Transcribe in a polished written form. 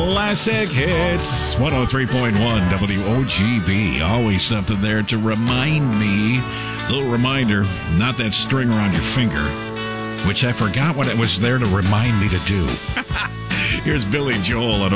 Classic Hits, 103.1 WOGB. Always something there to remind me. Little reminder, not that string around your finger, which I forgot what it was there to remind me to do. Here's Billy Joel on